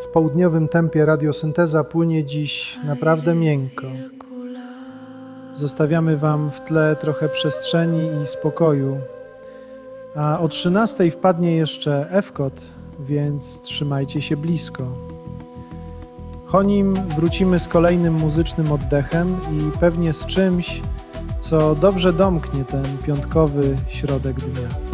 południowym tempie radiosynteza płynie dziś naprawdę miękko. Zostawiamy Wam w tle trochę przestrzeni i spokoju, a o 13:00 wpadnie jeszcze Ewkot, więc trzymajcie się blisko. Nim wrócimy z kolejnym muzycznym oddechem i pewnie z czymś, co dobrze domknie ten piątkowy środek dnia.